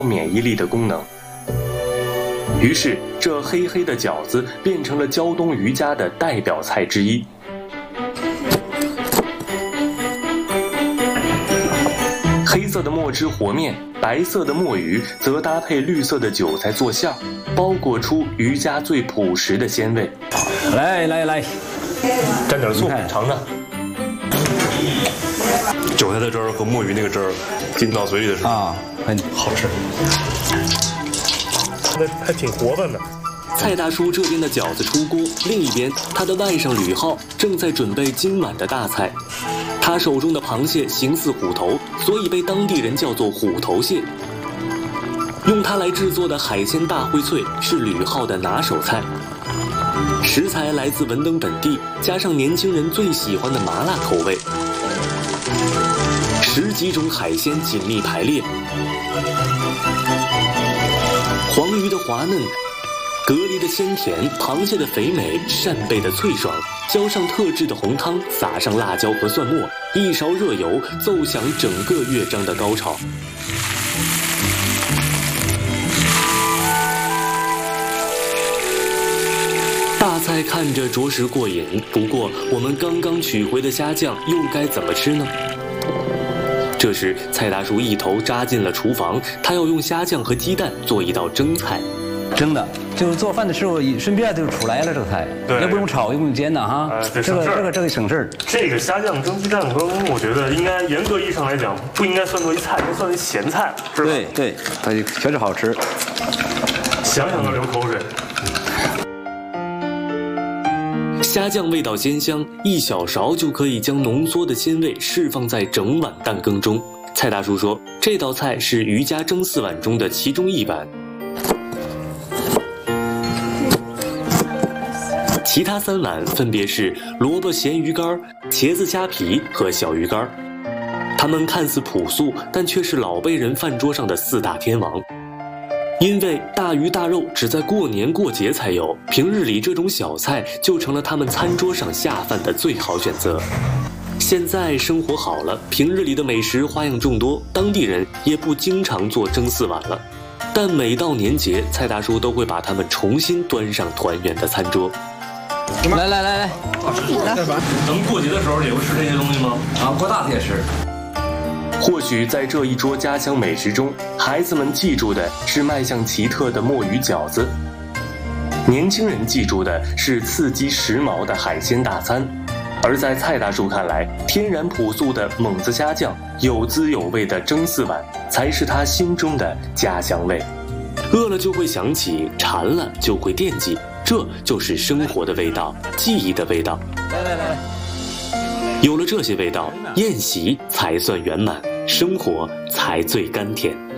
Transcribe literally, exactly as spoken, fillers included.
免疫力的功能。于是，这黑黑的饺子变成了胶东渔家的代表菜之一。黑色的墨汁和面，白色的墨鱼则搭配绿色的韭菜做馅儿，包裹出渔家最朴实的鲜味。 来来来， 蘸点醋，尝尝。 韭菜的汁儿和墨鱼那个汁儿进到嘴里的时候啊，很好吃。那还挺活泛的。 蔡大叔这边的饺子出锅，另一边他的外甥吕浩正在准备今晚的大菜。他手中的螃蟹形似虎头，所以被当地人叫做虎头蟹。用它来制作的海鲜大烩脆是吕浩的拿手菜。食材来自文登本地，加上年轻人最喜欢的麻辣口味，十几种海鲜紧密排列，黄鱼的滑嫩，蛤蜊的鲜甜，螃蟹的肥美，扇贝的脆爽，浇上特制的红汤，撒上辣椒和蒜末，一勺热油，奏响整个乐章的高潮。大菜看着着实过瘾，不过我们刚刚取回的虾酱又该怎么吃呢？这时，蔡大叔一头扎进了厨房，他要用虾酱和鸡蛋做一道蒸菜。 蒸的，就是做饭的时候顺便就出来了这个菜，也不用炒，也不用煎的哈。 呃、 这个这个这个省事儿。 这个虾酱蒸鸡蛋羹，我觉得应该严格意义上来讲，不应该算作一菜，应该算为咸菜，是吧？ 对对，它确实好吃。 想想都流口水。 虾酱味道鲜香，一小勺就可以将浓缩的鲜味释放在整碗蛋羹中。蔡大叔说，这道菜是渔家蒸四碗中的其中一碗，其他三碗分别是萝卜咸鱼干、茄子虾皮和小鱼干。它们看似朴素，但却是老辈人饭桌上的四大天王。因为大鱼大肉只在过年过节才有，平日里这种小菜就成了他们餐桌上下饭的最好选择。现在生活好了，平日里的美食花样众多，当地人也不经常做蒸四碗了。但每到年节，蔡大叔都会把它们重新端上团圆的餐桌。 来来来来， 能过节的时候也会吃这些东西吗？ 啊，过大节吃。 或许在这一桌家乡美食中，孩子们记住的是卖相奇特的墨鱼饺子，年轻人记住的是刺激时髦的海鲜大餐，而在蔡大叔看来，天然朴素的猛子虾酱，有滋有味的蒸四碗，才是他心中的家乡味。饿了就会想起，馋了就会惦记，这就是生活的味道，记忆的味道。 来来来， 有了这些味道，宴席才算圆满，生活才最甘甜。